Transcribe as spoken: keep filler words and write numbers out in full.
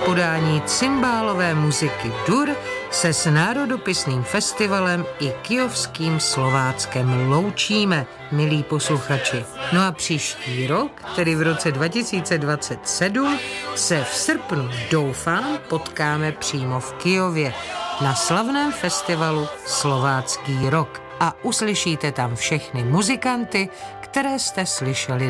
podání cymbálové muziky Dur se s národopisným festivalem i kyjovským Slováckem loučíme, milí posluchači. No a příští rok, tedy v roce dva tisíce dvacet sedm, se v srpnu, doufám, potkáme přímo v Kyjově na slavném festivalu Slovácký rok a uslyšíte tam všechny muzikanty, které jste slyšeli